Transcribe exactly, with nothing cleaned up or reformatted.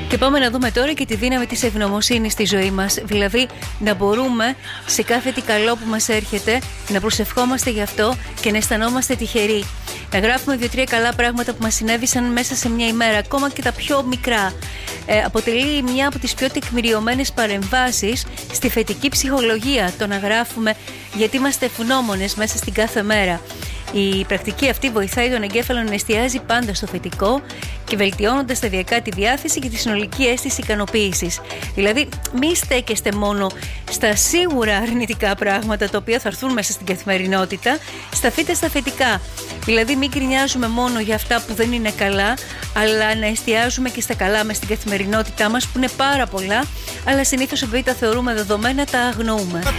Και πάμε να δούμε τώρα και τη δύναμη της ευγνωμοσύνης στη ζωή μας. Δηλαδή να μπορούμε σε κάθε τι καλό που μας έρχεται να προσευχόμαστε γι' αυτό και να αισθανόμαστε τυχεροί. Να γράφουμε δύο-τρία καλά πράγματα που μας συνέβησαν μέσα σε μια ημέρα, ακόμα και τα πιο μικρά. Ε, αποτελεί μια από τις πιο τεκμηριωμένες παρεμβάσεις στη θετική ψυχολογία το να γράφουμε, γιατί είμαστε ευγνώμονες μέσα στην κάθε μέρα. Η πρακτική αυτή βοηθάει τον εγκέφαλο να εστιάζει πάντα στο θετικό και βελτιώνοντας σταδιακά τη διάθεση και τη συνολική αίσθηση ικανοποίησης. Δηλαδή, μη στέκεστε μόνο στα σίγουρα αρνητικά πράγματα τα οποία θα έρθουν μέσα στην καθημερινότητα, σταθείτε στα θετικά. Δηλαδή, μην γκρινιάζουμε μόνο για αυτά που δεν είναι καλά, αλλά να εστιάζουμε και στα καλά μες στην καθημερινότητά μας που είναι πάρα πολλά, αλλά συνήθως επειδή τα θεωρούμε δεδομένα, τα αγνοούμε.